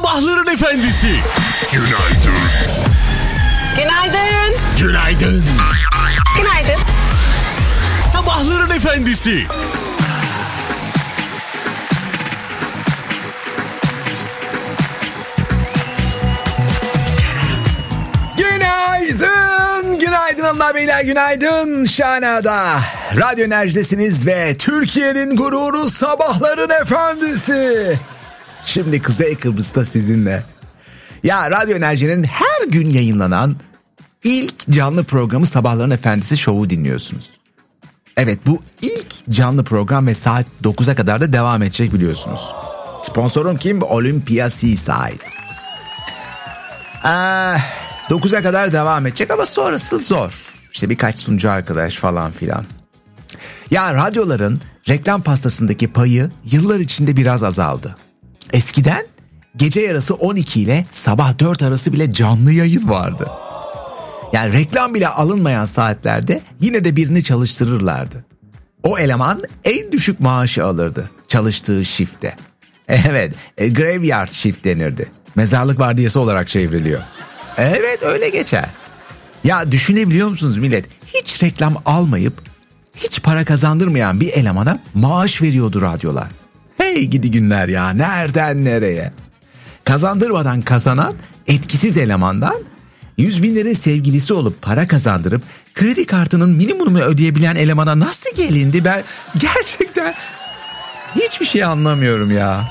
Sabahların efendisi. Günaydın. Günaydın. Günaydın. Günaydın. Sabahların efendisi. Günaydın. Günaydın hanımlar beyler, günaydın. Şahana'da Radyo Enerji'desiniz ve Türkiye'nin gururu Sabahların Efendisi. Şimdi Kuzey Kıbrıs'ta sizinle. Ya Radyo Enerji'nin her gün yayınlanan ilk canlı programı Sabahların Efendisi Show'u dinliyorsunuz. Evet, bu ilk canlı program ve saat 9'a kadar da devam edecek biliyorsunuz. Sponsorum kim? Olympia Seaside. 9'a kadar devam edecek ama sonrası zor. İşte birkaç sunucu arkadaş falan filan. Ya radyoların reklam pastasındaki payı yıllar içinde biraz azaldı. Eskiden gece yarısı 12 ile sabah 4 arası bile canlı yayın vardı. Yani reklam bile alınmayan saatlerde yine de birini çalıştırırlardı. O eleman en düşük maaşı alırdı çalıştığı shiftte. Evet, graveyard shift denirdi. Mezarlık vardiyası olarak çevriliyor. Evet, öyle geçer. Ya düşünebiliyor musunuz millet? Hiç reklam almayıp hiç para kazandırmayan bir elemana maaş veriyordu radyolar. Hey gidi günler ya, nereden nereye? Kazandırmadan kazanan etkisiz elemandan 100 binlerin sevgilisi olup para kazandırıp kredi kartının minimumunu ödeyebilen elemana nasıl gelindi, ben gerçekten hiçbir şey anlamıyorum ya.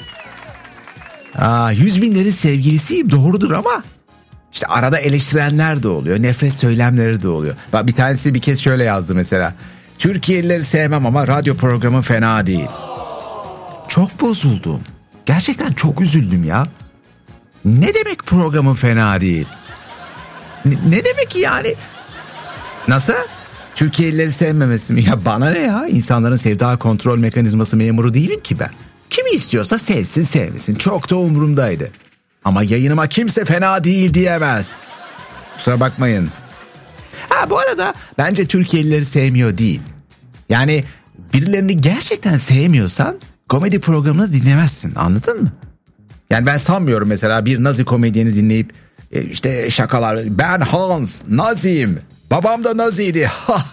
100 binlerin sevgilisiyim, doğrudur ama işte arada eleştirenler de oluyor, nefret söylemleri de oluyor. Bak, bir tanesi bir kez şöyle yazdı mesela: Türkiye'lileri sevmem ama radyo programı fena değil. Çok bozuldum. Gerçekten çok üzüldüm ya. Ne demek programın fena değil? Ne demek yani? Nasıl? Türkiye'lileri sevmemesi mi? Ya bana ne ya? İnsanların sevda kontrol mekanizması memuru değilim ki ben. Kimi istiyorsa sevsin sevmesin. Çok da umurumdaydı. Ama yayınıma kimse fena değil diyemez. Kusura bakmayın. Bu arada bence Türkiye'lileri sevmiyor değil. Yani birilerini gerçekten sevmiyorsan komedi programını dinlemezsin, anladın mı? Yani ben sanmıyorum mesela bir Nazi komedyeni dinleyip işte şakalar, ben Hans, Naziyim, babam da Naziydi.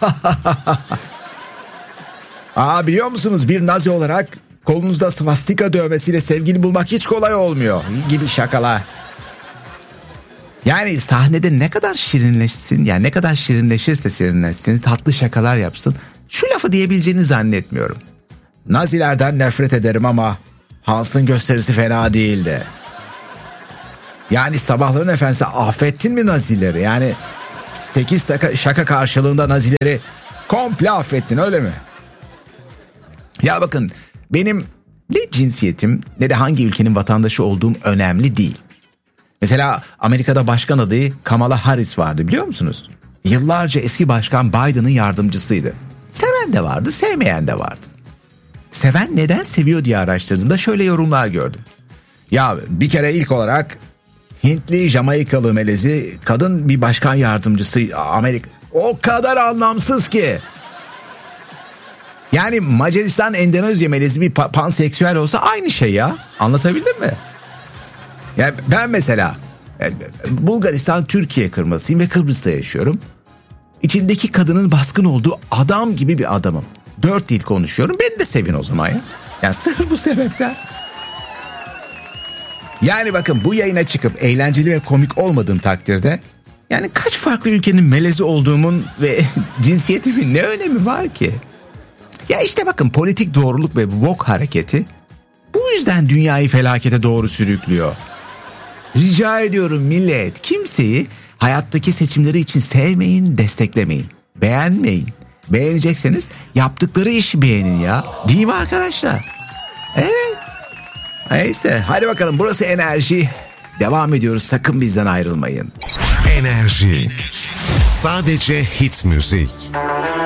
Biliyor musunuz, bir Nazi olarak kolunuzda svastika dövmesiyle sevgili bulmak hiç kolay olmuyor gibi şakalar. Yani sahnede ne kadar şirinleşsin, yani ne kadar şirinleşirse şirinleşsin, tatlı şakalar yapsın, şu lafı diyebileceğini zannetmiyorum: Nazilerden nefret ederim ama Hans'ın gösterisi fena değildi. Yani Sabahların Efendisi, affettin mi Nazileri? Yani 8 şaka karşılığında Nazileri komple affettin, öyle mi? Ya bakın, benim ne cinsiyetim ne de hangi ülkenin vatandaşı olduğum önemli değil. Mesela Amerika'da başkan adayı Kamala Harris vardı, biliyor musunuz? Yıllarca eski başkan Biden'ın yardımcısıydı. Seven de vardı, sevmeyen de vardı. Seven neden seviyor diye araştırdığımda şöyle yorumlar gördüm. Ya bir kere ilk olarak Hintli, Jamaikalı melezi kadın bir başkan yardımcısı Amerika. O kadar anlamsız ki. Yani Macaristan, Endonezya melezi bir panseksüel olsa aynı şey ya. Anlatabildim mi? Ya ben mesela Bulgaristan Türkiye kırmasıyım ve Kıbrıs'ta yaşıyorum. İçindeki kadının baskın olduğu adam gibi bir adamım. 4 dil konuşuyorum. Beni de sevin o zaman ya. Yani sırf bu sebepten. Yani bakın, bu yayına çıkıp eğlenceli ve komik olmadığım takdirde yani kaç farklı ülkenin melezi olduğumun ve cinsiyetimin ne önemi var ki? Ya işte bakın, politik doğruluk ve woke hareketi bu yüzden dünyayı felakete doğru sürüklüyor. Rica ediyorum millet, kimseyi hayattaki seçimleri için sevmeyin, desteklemeyin, beğenmeyin. Beğenecekseniz yaptıkları işi beğenin ya. Değil mi arkadaşlar? Evet. Neyse, hadi bakalım, burası Enerji. Devam ediyoruz, sakın bizden ayrılmayın. Enerji. Sadece hit müzik.